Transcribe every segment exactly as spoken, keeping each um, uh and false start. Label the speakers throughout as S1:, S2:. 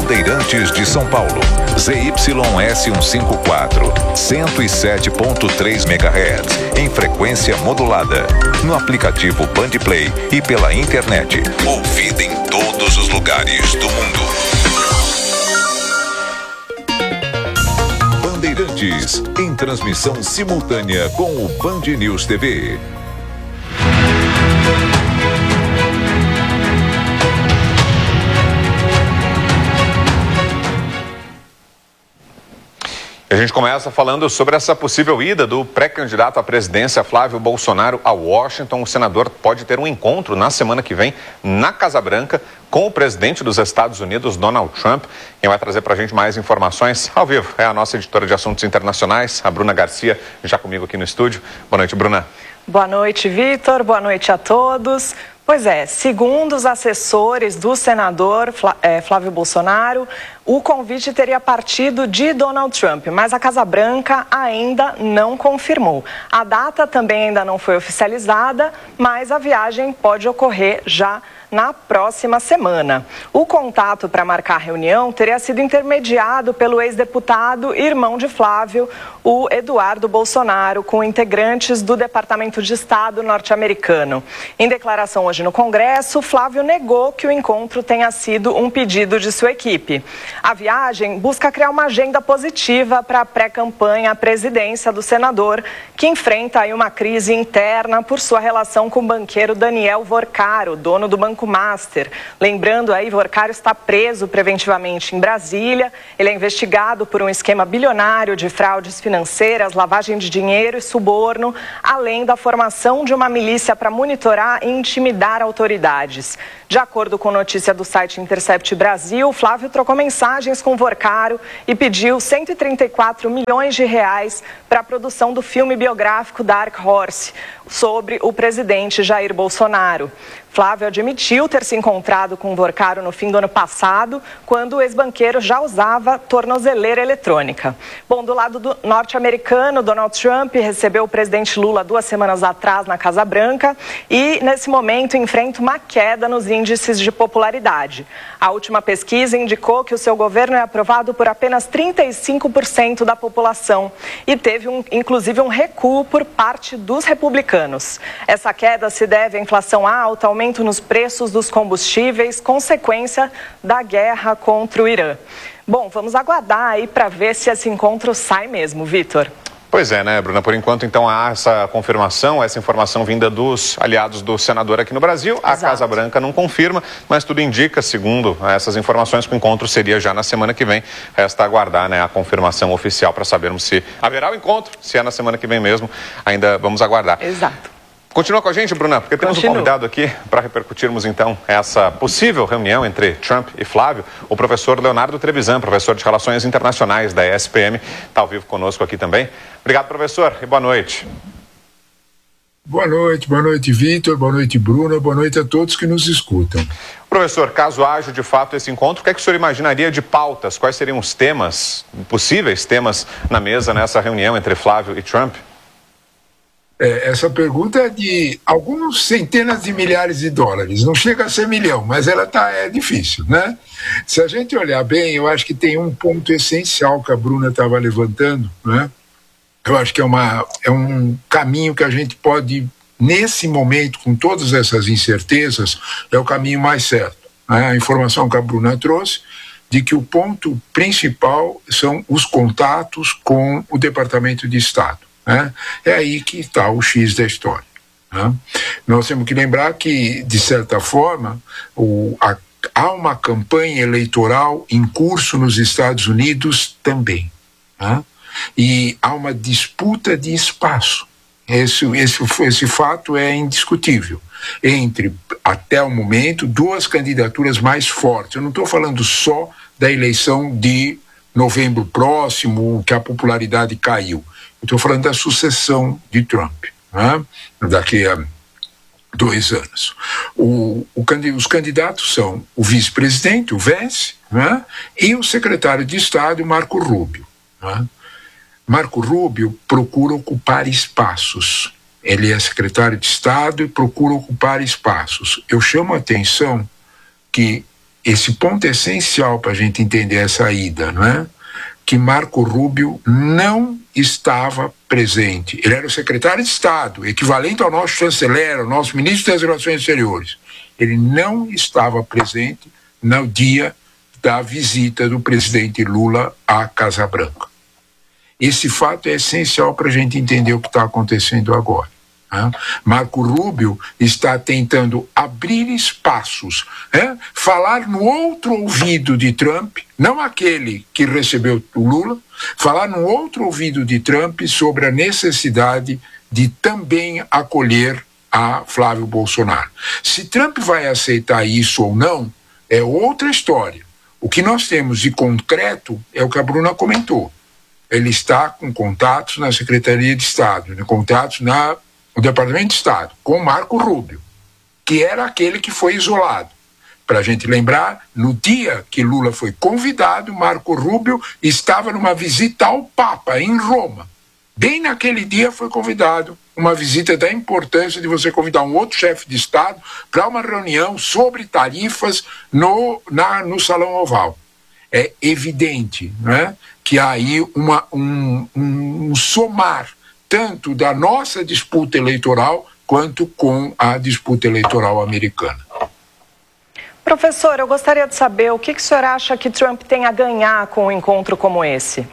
S1: Bandeirantes de São Paulo, Z Y S cento e cinquenta e quatro, cento e sete ponto três megahertz, em frequência modulada, no aplicativo Bandplay e pela internet. Ouvida em todos os lugares do mundo. Bandeirantes, em transmissão simultânea com o Band News T V.
S2: A gente começa falando sobre essa possível ida do pré-candidato à presidência Flávio Bolsonaro a Washington. O senador pode ter um encontro na semana que vem na Casa Branca com o presidente dos Estados Unidos, Donald Trump. Quem vai trazer para a gente mais informações ao vivo é a nossa editora de assuntos internacionais, a Bruna Garcia, já comigo aqui no estúdio. Boa noite, Bruna.
S3: Boa noite, Vitor. Boa noite a todos. Pois é, segundo os assessores do senador Flávio Bolsonaro, o convite teria partido de Donald Trump, mas a Casa Branca ainda não confirmou. A data também ainda não foi oficializada, mas a viagem pode ocorrer já na próxima semana. O contato para marcar a reunião teria sido intermediado pelo ex-deputado e irmão de Flávio, o Eduardo Bolsonaro, com integrantes do Departamento de Estado norte-americano. Em declaração hoje no Congresso, Flávio negou que o encontro tenha sido um pedido de sua equipe. A viagem busca criar uma agenda positiva para a pré-campanha à presidência do senador, que enfrenta aí uma crise interna por sua relação com o banqueiro Daniel Vorcaro, dono do Banco Master. Lembrando aí, Vorcaro está preso preventivamente em Brasília. Ele é investigado por um esquema bilionário de fraudes financeiras, lavagem de dinheiro e suborno, além da formação de uma milícia para monitorar e intimidar autoridades. De acordo com notícia do site Intercept Brasil, Flávio trocou mensagens com Vorcaro e pediu cento e trinta e quatro milhões de reais para a produção do filme biográfico Dark Horse sobre o presidente Jair Bolsonaro. Flávio admitiu ter se encontrado com Vorcaro no fim do ano passado, quando o ex-banqueiro já usava tornozeleira eletrônica. Bom, do lado do norte-americano, Donald Trump recebeu o presidente Lula duas semanas atrás na Casa Branca e, nesse momento, enfrenta uma queda nos índices de popularidade. A última pesquisa indicou que o seu governo é aprovado por apenas trinta e cinco por cento da população e teve, um, inclusive, um recuo por parte dos republicanos. Essa queda se deve à inflação alta, aumento nos preços dos combustíveis, consequência da guerra contra o Irã. Bom, vamos aguardar aí para ver se esse encontro sai mesmo, Vitor.
S2: Pois é, né, Bruna? Por enquanto, então, há essa confirmação, essa informação vinda dos aliados do senador aqui no Brasil. A
S3: Exato.
S2: Casa Branca não confirma, mas tudo indica, segundo essas informações, que o encontro seria já na semana que vem. Resta aguardar, né, a confirmação oficial para sabermos se haverá o encontro, se é na semana que vem mesmo. Ainda vamos aguardar.
S3: Exato.
S2: Continua com a gente, Bruna, porque temos
S3: Continua.
S2: um convidado aqui para repercutirmos, então, essa possível reunião entre Trump e Flávio. O professor Leonardo Trevisan, professor de Relações Internacionais da E S P M, está ao vivo conosco aqui também. Obrigado, professor, e boa noite.
S4: Boa noite, boa noite, Vitor, boa noite, Bruna, boa noite a todos que nos escutam.
S2: Professor, caso haja de fato esse encontro, o que é que o senhor imaginaria de pautas? Quais seriam os temas, possíveis temas, na mesa nessa reunião entre Flávio e Trump?
S4: É, essa pergunta é de alguns centenas de milhares de dólares, não chega a ser milhão, mas ela tá, é difícil, né? Se a gente olhar bem, eu acho que tem um ponto essencial que a Bruna estava levantando, né? Eu acho que é, uma, é um caminho que a gente pode, nesse momento, com todas essas incertezas, é o caminho mais certo, né? A informação que a Bruna trouxe, de que o ponto principal são os contatos com o Departamento de Estado. Né? É aí que está o X da história. Né? Nós temos que lembrar que, de certa forma, o, a, há uma campanha eleitoral em curso nos Estados Unidos também. Né? E há uma disputa de espaço. Esse, esse, esse fato é indiscutível. Entre, até o momento, duas candidaturas mais fortes. Eu não estou falando só da eleição de novembro próximo, que a popularidade caiu. Estou falando da sucessão de Trump, né? Daqui a dois anos. O, o, os candidatos são o vice-presidente, o Vance, né? E o secretário de Estado, Marco Rubio. Né? Marco Rubio procura ocupar espaços. Ele é secretário de Estado e procura ocupar espaços. Eu chamo a atenção que esse ponto é essencial para a gente entender essa ida, não é? Que Marco Rubio não estava presente. Ele era o secretário de Estado, equivalente ao nosso chanceler, ao nosso ministro das Relações Exteriores. Ele não estava presente no dia da visita do presidente Lula à Casa Branca. Esse fato é essencial para a gente entender o que está acontecendo agora. Né? Marco Rubio está tentando abrir espaços, né? Falar no outro ouvido de Trump, não aquele que recebeu o Lula, falar no outro ouvido de Trump sobre a necessidade de também acolher a Flávio Bolsonaro. Se Trump vai aceitar isso ou não, é outra história. O que nós temos de concreto é o que a Bruna comentou. Ele está com contatos na Secretaria de Estado, né, contatos na, no Departamento de Estado, com Marco Rubio, que era aquele que foi isolado. Para a gente lembrar, no dia que Lula foi convidado, Marco Rubio estava numa visita ao Papa, em Roma. Bem naquele dia foi convidado, uma visita da importância de você convidar um outro chefe de Estado para uma reunião sobre tarifas no, na, no Salão Oval. É evidente, né, que há aí uma, um, um, um somar tanto da nossa disputa eleitoral quanto com a disputa eleitoral americana.
S3: Professor, eu gostaria de saber o que, que o senhor acha que Trump tem a ganhar com um encontro como esse?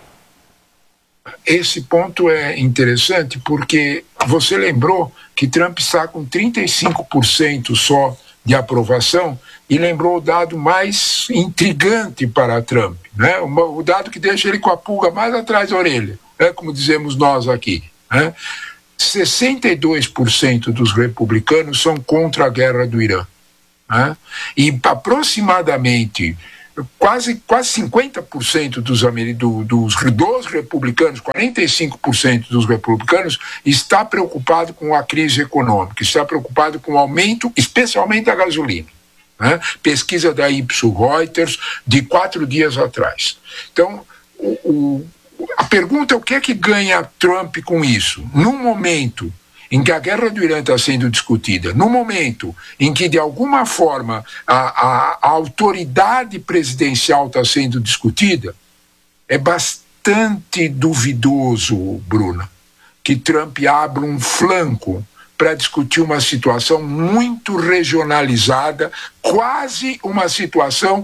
S4: Esse ponto é interessante porque você lembrou que Trump está com trinta e cinco por cento só de aprovação e lembrou o dado mais intrigante para Trump, né? O dado que deixa ele com a pulga mais atrás da orelha, né? Como dizemos nós aqui, né? sessenta e dois por cento dos republicanos são contra a guerra do Irã, né? E aproximadamente quase, quase cinquenta por cento dos, do, dos, dos republicanos, quarenta e cinco por cento dos republicanos está preocupado com a crise econômica, está preocupado com o aumento, especialmente da gasolina. Né? Pesquisa da Ipsos Reuters de quatro dias atrás. Então, o, o, a pergunta é o que é que ganha Trump com isso? Num momento em que a guerra do Irã está sendo discutida, no momento em que, de alguma forma, a, a, a autoridade presidencial está sendo discutida, é bastante duvidoso, Bruna, que Trump abra um flanco para discutir uma situação muito regionalizada, quase uma situação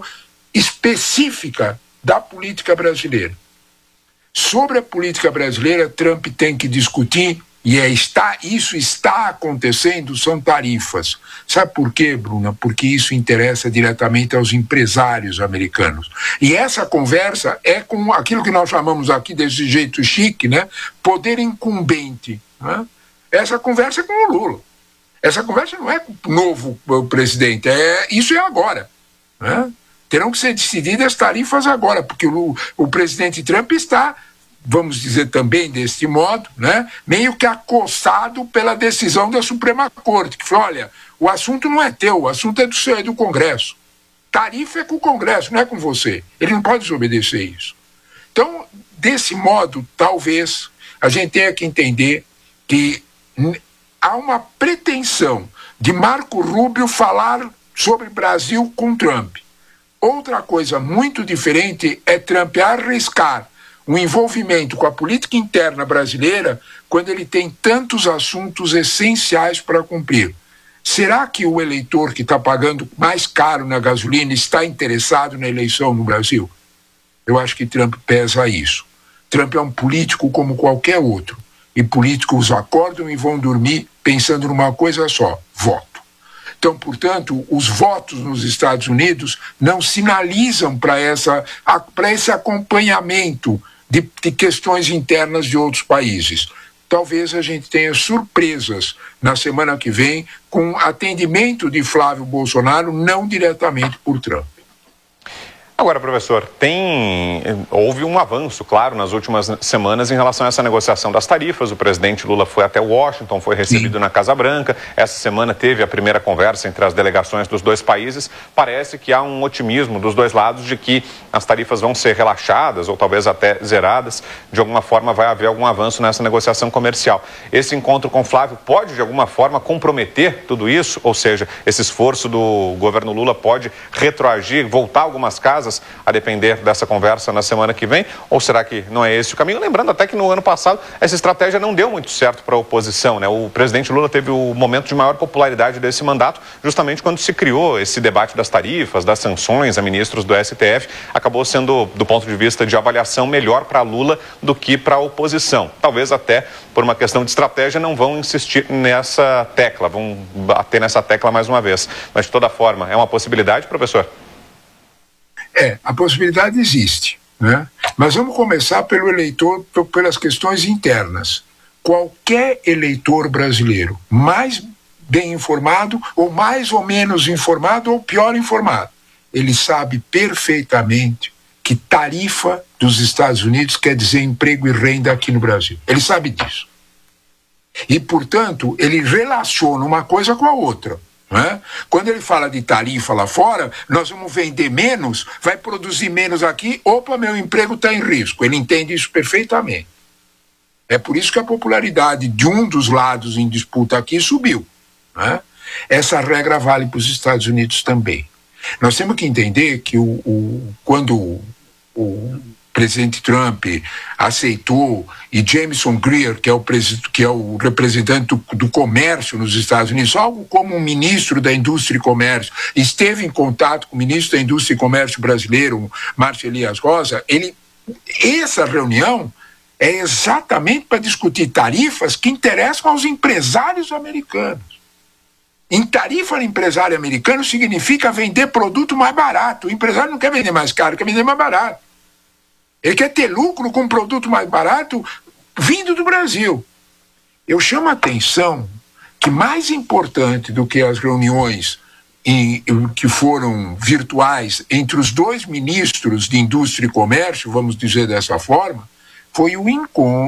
S4: específica da política brasileira. Sobre a política brasileira, Trump tem que discutir, e é, está, isso está acontecendo, são tarifas. Sabe por quê, Bruna? Porque isso interessa diretamente aos empresários americanos. E essa conversa é com aquilo que nós chamamos aqui desse jeito chique, né? Poder incumbente, né? Essa conversa é com o Lula. Essa conversa não é com o novo presidente, é, isso é agora, né? Terão que ser decididas as tarifas agora, porque o, o presidente Trump está, vamos dizer também deste modo, né, meio que acossado pela decisão da Suprema Corte, que foi, olha, o assunto não é teu, o assunto é do, seu, é do Congresso. Tarifa é com o Congresso, não é com você. Ele não pode desobedecer isso. Então, desse modo, talvez, a gente tenha que entender que há uma pretensão de Marco Rubio falar sobre Brasil com Trump. Outra coisa muito diferente é Trump arriscar um envolvimento com a política interna brasileira quando ele tem tantos assuntos essenciais para cumprir. Será que o eleitor que está pagando mais caro na gasolina está interessado na eleição no Brasil? Eu acho que Trump pesa isso. Trump é um político como qualquer outro. E políticos acordam e vão dormir pensando numa coisa só, voto. Então, portanto, os votos nos Estados Unidos não sinalizam para essa, para esse acompanhamento de, de questões internas de outros países. Talvez a gente tenha surpresas na semana que vem com atendimento de Flávio Bolsonaro, não diretamente por Trump.
S2: Agora, professor, tem, houve um avanço, claro, nas últimas semanas em relação a essa negociação das tarifas. O presidente Lula foi até Washington, foi recebido Sim. na Casa Branca. Essa semana teve a primeira conversa entre as delegações dos dois países. Parece que há um otimismo dos dois lados de que as tarifas vão ser relaxadas ou talvez até zeradas. De alguma forma vai haver algum avanço nessa negociação comercial. Esse encontro com Flávio pode, de alguma forma, comprometer tudo isso? Ou seja, esse esforço do governo Lula pode retroagir, voltar algumas casas a depender dessa conversa na semana que vem? Ou será que não é esse o caminho? Lembrando até que no ano passado essa estratégia não deu muito certo para a oposição, né? O presidente Lula teve o momento de maior popularidade desse mandato justamente quando se criou esse debate das tarifas, das sanções a ministros do S T F. Acabou sendo, do ponto de vista de avaliação, melhor para Lula do que para a oposição. Talvez até por uma questão de estratégia não vão insistir nessa tecla, vão bater nessa tecla mais uma vez. Mas de toda forma, é uma possibilidade, professor?
S4: É, a possibilidade existe, né? Mas vamos começar pelo eleitor, pelas questões internas. Qualquer eleitor brasileiro, mais bem informado, ou mais ou menos informado, ou pior informado, ele sabe perfeitamente que tarifa dos Estados Unidos quer dizer emprego e renda aqui no Brasil. Ele sabe disso. E, portanto, ele relaciona uma coisa com a outra. É? Quando ele fala de tarifa lá fora, nós vamos vender menos, vai produzir menos aqui, opa, meu emprego está em risco. Ele entende isso perfeitamente. É por isso que a popularidade de um dos lados em disputa aqui subiu. É? Essa regra vale para os Estados Unidos também. Nós temos que entender que o, o, quando o, o presidente Trump aceitou, e Jameson Greer, que é o, que é o representante do, do comércio nos Estados Unidos, algo como um ministro da Indústria e Comércio, esteve em contato com o ministro da Indústria e Comércio brasileiro, Márcio Elias Rosa, ele, essa reunião é exatamente para discutir tarifas que interessam aos empresários americanos. Em tarifa empresário americano significa vender produto mais barato. O empresário não quer vender mais caro, quer vender mais barato. Ele quer ter lucro com um produto mais barato vindo do Brasil. Eu chamo a atenção que mais importante do que as reuniões em, que foram virtuais entre os dois ministros de Indústria e Comércio, vamos dizer dessa forma, foi o encontro